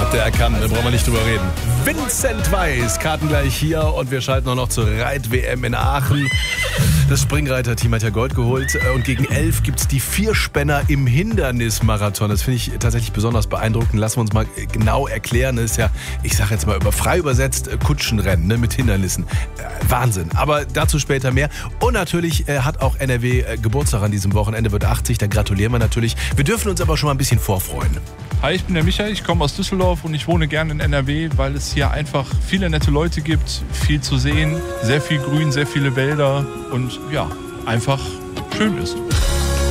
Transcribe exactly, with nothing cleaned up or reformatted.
Der kann, da brauchen wir nicht drüber reden. Vincent Weiss, Karten gleich hier und wir schalten auch noch zur Reit-W M in Aachen. Das Springreiter-Team hat ja Gold geholt und gegen elf gibt es die Vierspänner im Hindernismarathon. Das finde ich tatsächlich besonders beeindruckend. Lassen wir uns mal genau erklären. Das ist ja, ich sage jetzt mal über frei übersetzt, Kutschenrennen, ne, mit Hindernissen. Äh, Wahnsinn. Aber dazu später mehr. Und natürlich äh, hat auch N R W äh, Geburtstag an diesem Wochenende, wird achtzig. Da gratulieren wir natürlich. Wir dürfen uns aber schon mal ein bisschen vorfreuen. Hi, ich bin der Michael, ich komme aus Düsseldorf und ich wohne gerne in N R W, weil es hier einfach viele nette Leute gibt, viel zu sehen, sehr viel Grün, sehr viele Wälder und ja, einfach schön ist.